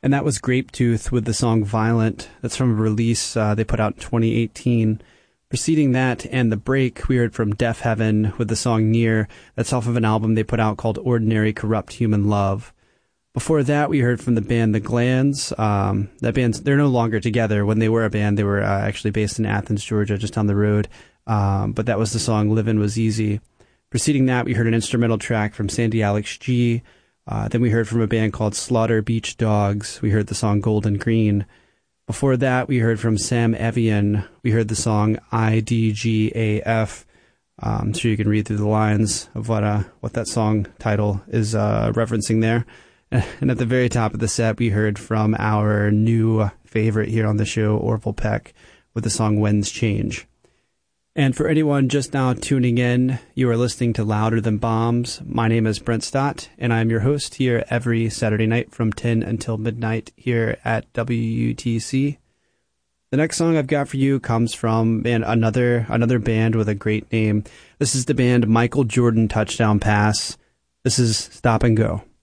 And that was Grapetooth with the song Violent. That's from a release they put out in 2018. Preceding that and The Break, we heard from Deaf Heaven with the song Near. That's off of an album they put out called Ordinary Corrupt Human Love. Before that, we heard from the band The Glands. That band's, they're no longer together. When they were a band, they were actually based in Athens, Georgia, just down the road. But that was the song Livin' Was Easy. Preceding that, we heard an instrumental track from Sandy Alex G. Then we heard from a band called Slaughter Beach Dogs. We heard the song Golden Green. Before that, we heard from Sam Evian. We heard the song IDGAF. I'm sure you can read through the lines of what that song title is referencing there. And at the very top of the set, we heard from our new favorite here on the show, Orville Peck, with the song Winds Change. And for anyone just now tuning in, you are listening to Louder Than Bombs. My name is Brent Stott, and I'm your host here every Saturday night from 10 until midnight here at WUTC. The next song I've got for you comes from another band with a great name. This is the band Michael Jordan Touchdown Pass. This is Stop and Go.